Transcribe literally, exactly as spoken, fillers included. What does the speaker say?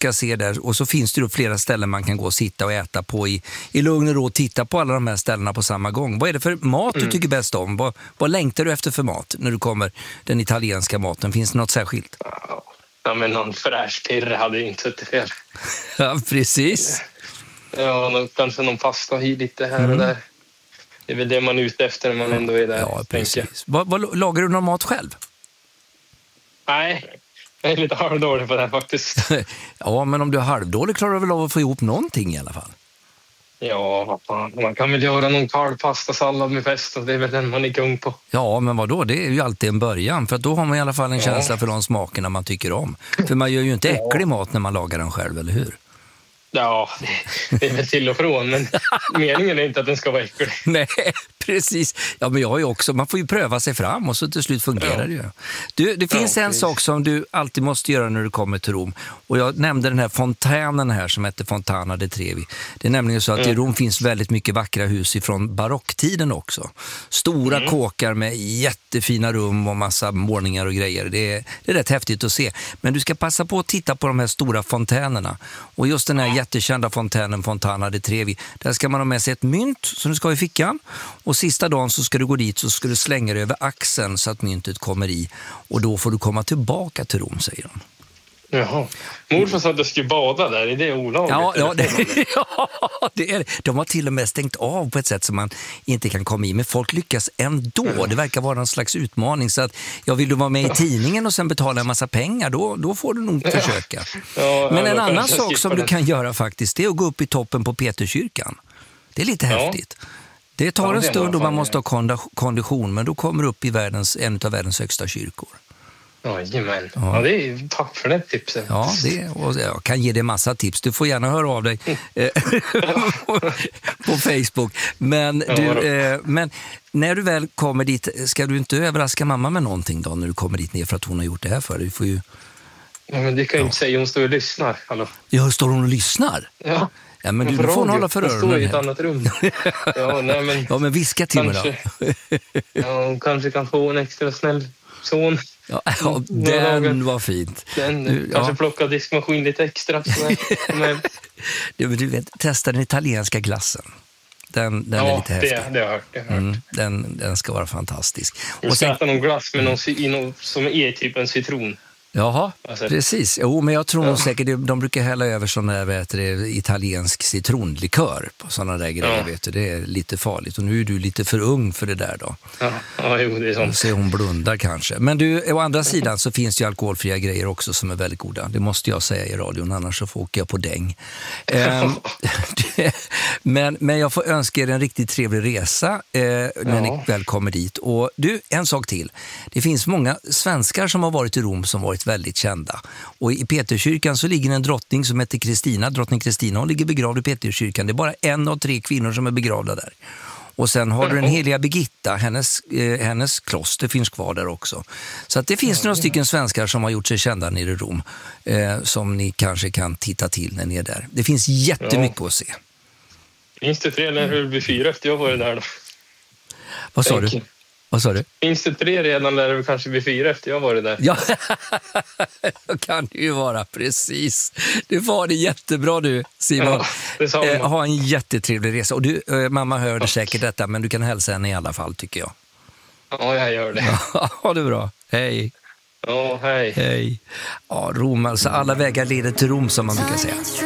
ska se där. Och så finns det då flera ställen man kan gå och sitta och äta på i, i lugn och ro och titta på alla de här ställena på samma gång. Vad är det för mat mm. du tycker bäst om? Vad, vad längtar du efter för mat när du kommer den italienska maten? Finns det något särskilt? Ja, men någon fräsch pirre hade ju inte suttit fel. Ja, precis. Ja, någon, kanske någon pasta i lite här mm. och där. Det är väl det man är ute efter när man ändå är där. Ja, precis. Vad, vad, lagar du någon mat själv? Nej, jag är lite halvdålig på det här faktiskt. Ja, men om du är halvdålig klarar du väl av att få ihop någonting i alla fall? Ja, vad fan. Man kan väl göra någon kalvpastasallad med pesto. Det är väl den man är kung på. Ja, men vadå? Det är ju alltid en början. För att då har man i alla fall en ja. känsla för de smakerna man tycker om. För man gör ju inte äcklig mat när man lagar den själv, eller hur? Ja, det, det är väl till och från, men meningen är inte att den ska vara äcklig. Nej, precis. Ja, men jag har ju också, man får ju pröva sig fram och så till slut fungerar ja. det ju. Du, det finns ja, en precis. sak som du alltid måste göra när du kommer till Rom. Och jag nämnde den här fontänen här som heter Fontana di Trevi. Det är nämligen så att mm. i Rom finns väldigt mycket vackra hus ifrån barocktiden också. Stora mm. kåkar med jättefina rum och massa målningar och grejer. Det är, det är rätt häftigt att se. Men du ska passa på att titta på de här stora fontänerna. Och just den här jättekända fontänen Fontana di Trevi, där ska man ha med sig ett mynt som du ska ha i fickan. Och sista dagen så ska du gå dit så ska du slänga det över axeln så att myntet kommer i. Och då får du komma tillbaka till Rom, säger de. Jaha. Morfar sa att du skulle bada där, är det olagligt? Ja, ja, det, ja det är det. De har till och med stängt av på ett sätt som man inte kan komma i. Men folk lyckas ändå. Mm. Det verkar vara en slags utmaning. Så att jag vill du vara med i tidningen och sen betala en massa pengar, då, då får du nog försöka. Ja, men en annan sak som du kan göra faktiskt, det är att gå upp i toppen på Peterskyrkan. Det är lite ja. häftigt. Det tar ja, en stund och man måste ha kondition, men då kommer du upp i världens, en av världens högsta kyrkor. Jajamän. Ja. Ja, det är, tack för det tipset. Ja, det, och jag kan ge dig massa tips. Du får gärna höra av dig på, på Facebook. Men, ja, du, eh, men när du väl kommer dit, ska du inte överraska mamma med någonting då när du kommer dit ner för att hon har gjort det här för dig? Du får ju... Ja, men det kan jag ja. inte säga. Hon står och lyssnar. Hallå. Ja, står hon och lyssnar? Ja. Ja, men du, du får hon hålla för öronen. Hon står i ett annat rum. Ja, nej, men ja, men viska till mig då. Ja, hon kanske kan få en extra snäll son. Ja, ja, den var fint. Den, du, kanske ja. plocka diskmaskin lite extra. Men... du, du vet, testa den italienska glassen. Den, den ja, är lite häftig. Det, det har jag hört. Det har jag hört. Mm, den, den ska vara fantastisk. Du ska äta någon glass med någon, någon, som är typ en citron. Jaha, alltså. Precis. Jo, men jag tror ja. nog säkert de brukar hälla över sån där, vet du, italiensk citronlikör på sådana där grejer, ja. vet du. Det är lite farligt. Och nu är du lite för ung för det där då. Ja, ja jo, det är sånt. Så hon blundar kanske. Men du, å andra sidan så finns det ju alkoholfria grejer också som är väldigt goda. Det måste jag säga i radion, annars så får åka jag på däng. um, men, men jag får önska er en riktigt trevlig resa eh, när ja. ni väl kommer dit. Och du, en sak till. Det finns många svenskar som har varit i Rom som varit väldigt kända. Och i Peterskyrkan så ligger en drottning som heter Kristina. Drottning Kristina, hon ligger begravd i Peterskyrkan. Det är bara en av tre kvinnor som är begravda där. Och sen har du den heliga Birgitta, hennes, eh, hennes kloster finns kvar där också. Så att det finns några stycken svenskar som har gjort sig kända nere i Rom eh, som ni kanske kan titta till när ni är där. Det finns jättemycket ja. att se. Finns det tre eller hur det blir fyra efter jag var där då? Vad sa du? Vad sa du? Finns det tre redan där det kanske blir fyra efter jag var där? Ja, det kan det ju vara, precis. Du får ha det jättebra du, Simon. Ja, eh, ha en jättetrevlig resa. Och du, eh, mamma hörde säkert detta, men du kan hälsa henne i alla fall, tycker jag. Ja, jag gör det. Ja, ha det bra. Hej. Ja, hej. Hej. Ja, Rom, alltså alla vägar leder till Rom som man brukar säga.